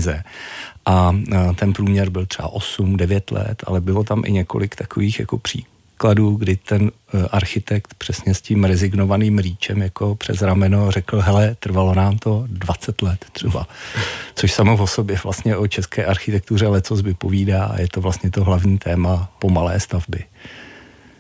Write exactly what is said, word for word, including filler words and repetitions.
vize. A ten průměr byl třeba osm devět let, ale bylo tam i několik takových jako příkladů, kdy ten architekt přesně s tím rezignovaným rýčem jako přes rameno řekl, hele, trvalo nám to dvacet let třeba. Což samo o sobě vlastně o české architektuře lecos vypovídá a je to vlastně to hlavní téma pomalé stavby.